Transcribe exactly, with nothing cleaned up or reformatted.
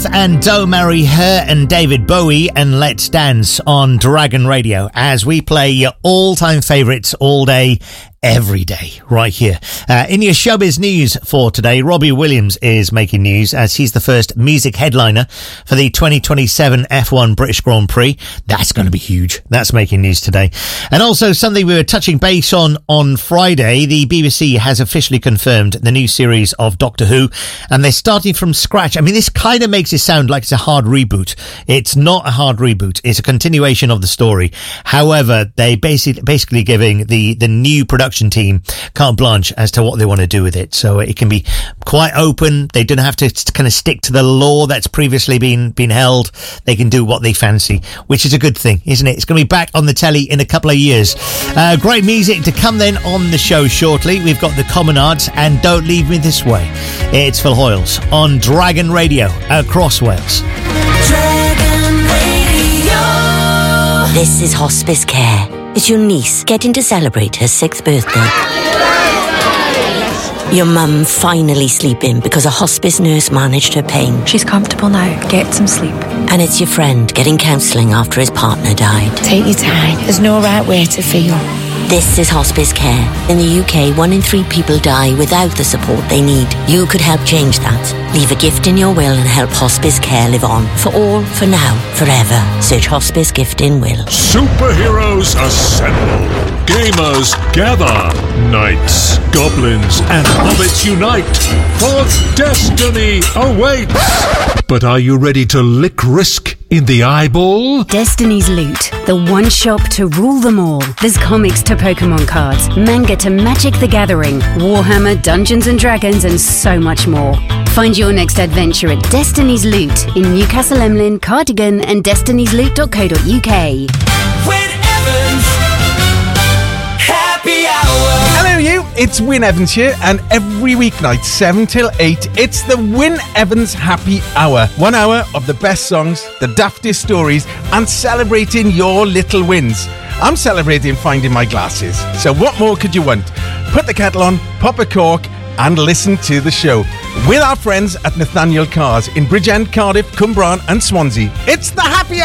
And Don't Marry Her and David Bowie and Let's Dance on Dragon Radio as we play your all-time favourites all day, every day, right here. Uh, in your showbiz news for today, Robbie Williams is making news as he's the first music headliner for the twenty twenty-seven F one British Grand Prix. That's going to be huge. That's making news today. And also something we were touching base on on Friday, the B B C has officially confirmed the new series of Doctor Who, and they're starting from scratch. I mean, this kind of makes it sound like it's a hard reboot. It's not a hard reboot. It's a continuation of the story. However, they basically basically giving the, the new production team carte blanche as to what they want to do with it, so it can be quite open. They don't have to kind of stick to the law that's previously been been held. They can do what they fancy, which is a good thing, isn't it? It's going to be back on the telly in a couple of years. Uh, great music to come then on the show shortly. We've got the Commonards and Don't Leave Me This Way. It's Phil Hoyles on Dragon Radio across Wales. Dragon Radio. This is Hospice Care. It's your niece getting to celebrate her sixth birthday. Your mum finally sleeping because a hospice nurse managed her pain. She's comfortable now. Get some sleep. And it's your friend getting counselling after his partner died. Take your time. There's no right way to feel. This is Hospice Care. In the U K, one in three people die without the support they need. You could help change that. Leave a gift in your will and help Hospice Care live on. For all, for now, forever. Search Hospice Gift in Will. Superheroes assemble. Gamers gather. Knights, goblins, and hobbits unite. For destiny awaits. But are you ready to lick risk in the eyeball? Destiny's Loot, the one shop to rule them all. There's comics to Pokemon cards, manga to Magic the Gathering, Warhammer, Dungeons and Dragons, and so much more. Find your next adventure at Destiny's Loot in Newcastle Emlyn, Cardigan, and destinies loot dot co dot uk. Win Evans. Happy hour. Hello you, it's Win Evans here, and every weeknight seven till eight it's the Win Evans Happy Hour. One hour of the best songs, the daftest stories, and celebrating your little wins. I'm celebrating finding my glasses, so what more could you want? Put the kettle on, pop a cork, and listen to the show with our friends at Nathaniel Cars in Bridgend, Cardiff, Cwmbran and Swansea. It's the Happy